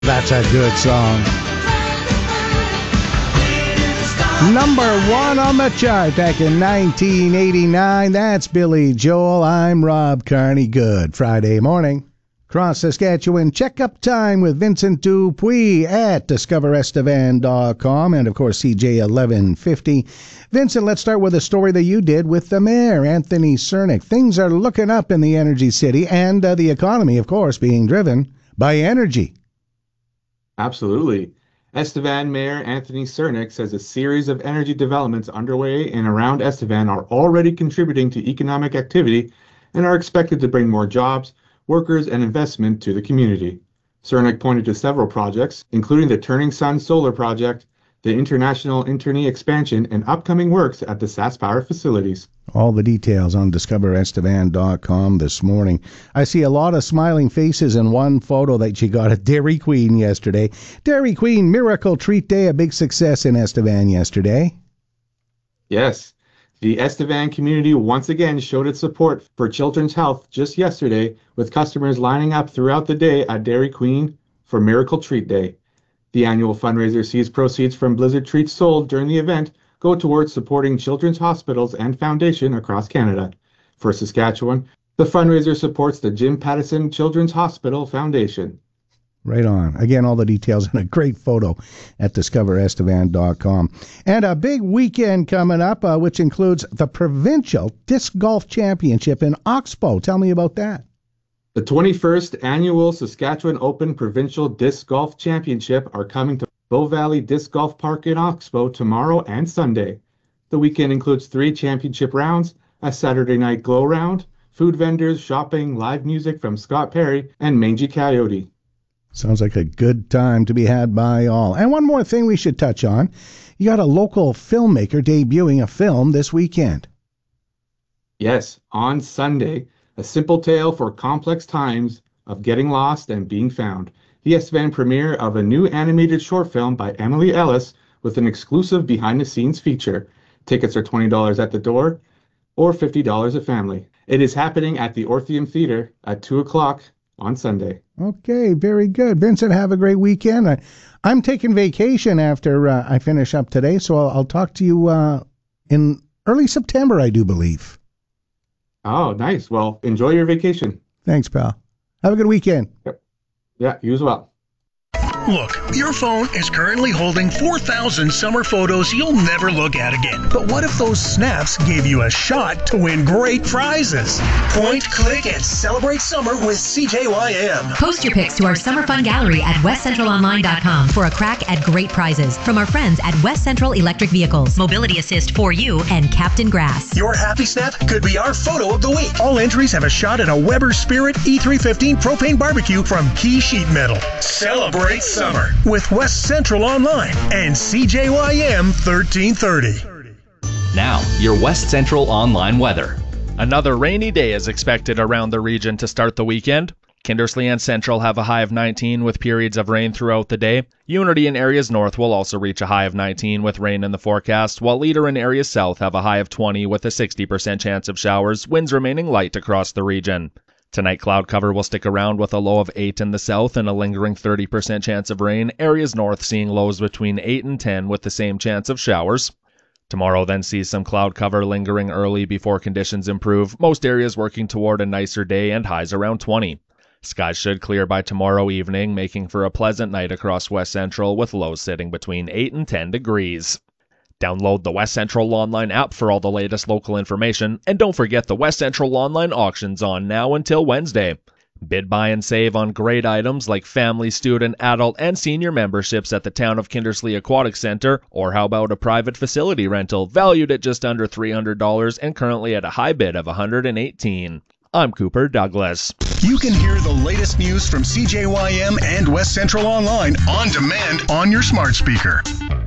That's a good song. Number 1 on the chart back in 1989. That's Billy Joel. I'm Rob Carney. Good Friday morning. Across Saskatchewan, check-up time with Vincent Dupuis at discoverestevan.com and, of course, CJ 1150. Vincent, let's start with a story that you did with the mayor, Anthony Cernick. Things are looking up in the Energy City and the economy, of course, being driven by energy. Absolutely. Estevan Mayor Anthony Cernick says a series of energy developments underway and around Estevan are already contributing to economic activity and are expected to bring more jobs, workers, and investment to the community. Cernick pointed to several projects, including the Turning Sun Solar Project, the International Internee expansion, and upcoming works at the SaskPower facilities. All the details on discoverestevan.com this morning. I see a lot of smiling faces in one photo that you got at Dairy Queen yesterday. Dairy Queen Miracle Treat Day, a big success in Estevan yesterday. Yes. The Estevan community once again showed its support for children's health just yesterday, with customers lining up throughout the day at Dairy Queen for Miracle Treat Day. The annual fundraiser sees proceeds from Blizzard treats sold during the event go towards supporting children's hospitals and foundation across Canada. For Saskatchewan, the fundraiser supports the Jim Pattison Children's Hospital Foundation. Right on. Again, all the details in a great photo at discoverestevan.com. And a big weekend coming up, which includes the Provincial Disc Golf Championship in Oxbow. Tell me about that. The 21st Annual Saskatchewan Open Provincial Disc Golf Championship are coming to Bow Valley Disc Golf Park in Oxbow tomorrow and Sunday. The weekend includes 3 championship rounds, a Saturday night glow round, food vendors, shopping, live music from Scott Perry, and Mangy Coyote. Sounds like a good time to be had by all. And one more thing we should touch on. You got a local filmmaker debuting a film this weekend. Yes, on Sunday, A Simple Tale for Complex Times of Getting Lost and Being Found. The Estevan premiere of a new animated short film by Emily Ellis with an exclusive behind-the-scenes feature. Tickets are $20 at the door or $50 a family. It is happening at the Orpheum Theatre at 2 o'clock on Sunday. Okay, very good. Vincent, have a great weekend. I'm taking vacation after I finish up today, so I'll talk to you in early September, I do believe. Oh, nice. Well, enjoy your vacation. Thanks, pal. Have a good weekend. Yep. Yeah, you as well. Look, your phone is currently holding 4,000 summer photos you'll never look at again. But what if those snaps gave you a shot to win great prizes? Point, click, and celebrate summer with CJYM. Post your pics to our Summer Fun Gallery at westcentralonline.com for a crack at great prizes from our friends at West Central Electric Vehicles, Mobility Assist for You, and Captain Grass. Your happy snap could be our photo of the week. All entries have a shot at a Weber Spirit E315 propane barbecue from Key Sheet Metal. Celebrate summer with West Central Online and CJYM 1330. Now, your West Central Online weather. Another rainy day is expected around the region to start the weekend. Kindersley and Central have a high of 19 with periods of rain throughout the day. Unity and areas north will also reach a high of 19 with rain in the forecast, while Leader and areas south have a high of 20 with a 60% chance of showers, winds remaining light across the region. Tonight, cloud cover will stick around with a low of 8 in the south and a lingering 30% chance of rain. Areas north seeing lows between 8 and 10 with the same chance of showers. Tomorrow then sees some cloud cover lingering early before conditions improve. Most areas working toward a nicer day and highs around 20. Skies should clear by tomorrow evening, making for a pleasant night across West Central with lows sitting between 8 and 10 degrees. Download the West Central Online app for all the latest local information, and don't forget the West Central Online auction's on now until Wednesday. Bid, buy, and save on great items like family, student, adult, and senior memberships at the Town of Kindersley Aquatic Center, or how about a private facility rental valued at just under $300 and currently at a high bid of $118. I'm Cooper Douglas. You can hear the latest news from CJYM and West Central Online on demand on your smart speaker.